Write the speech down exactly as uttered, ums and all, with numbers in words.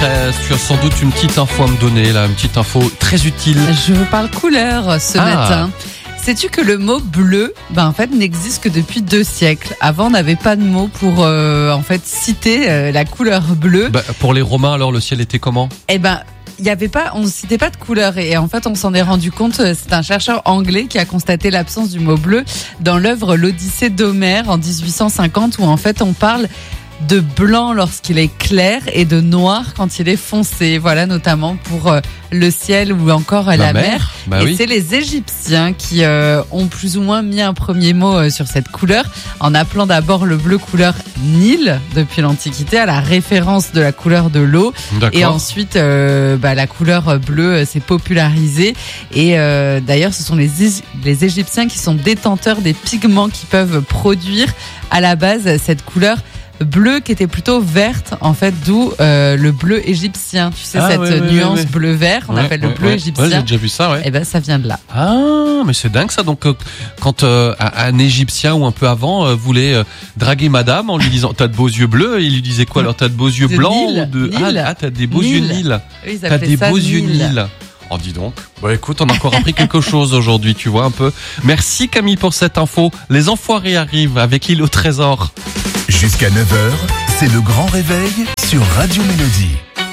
très, tu as sans doute une petite info à me donner, là, une petite info très utile. Je vous parle couleur ce Ah. matin. Sais-tu que le mot bleu, ben en fait, n'existe que depuis deux siècles. Avant, on n'avait pas de mot pour euh, en fait citer euh, la couleur bleue. Bah, pour les Romains, alors, le ciel était comment? Eh ben, il y avait pas, on ne citait pas de couleur et en fait, on s'en est rendu compte. C'est un chercheur anglais qui a constaté l'absence du mot bleu dans l'œuvre L'Odyssée d'Homère en dix-huit cent cinquante, où en fait, on parle de blanc lorsqu'il est clair et de noir quand il est foncé. Voilà, notamment pour euh, le ciel ou encore euh, la, La mer. mer. Bah et oui. c'est les Égyptiens qui euh, ont plus ou moins mis un premier mot euh, sur cette couleur, en appelant d'abord le bleu couleur Nil depuis l'Antiquité, à la référence de la couleur de l'eau. D'accord. Et ensuite, euh, bah, la couleur bleue euh, s'est popularisée. Et euh, d'ailleurs, ce sont les, Is- les Égyptiens qui sont détenteurs des pigments qui peuvent produire à la base cette couleur bleue qui était plutôt verte, en fait, d'où euh, le bleu égyptien. Tu sais, Ah, cette ouais, ouais, nuance ouais, ouais. bleu-vert, on Ouais, appelle ouais, le bleu ouais. égyptien. Ouais, j'ai déjà vu ça, ouais. Et ben, ça vient de là. Ah, mais c'est dingue ça. Donc, euh, quand euh, un Égyptien ou un peu avant euh, voulait euh, draguer madame en lui disant « T'as de beaux yeux bleus », il lui disait quoi alors? « T'as de beaux yeux De blancs » Nil. ou de... Nil. Ah, ah, t'as des beaux yeux Nil. Nil. Eux, ils T'as appelaient des ça beaux yeux Nil. Nil. Oh, dis donc. Bah écoute, on a encore appris quelque chose aujourd'hui, tu vois un peu. Merci Camille pour cette info. Les enfoirés arrivent avec l'île au trésor. Jusqu'à neuf heures, c'est le grand réveil sur Radio Mélodie.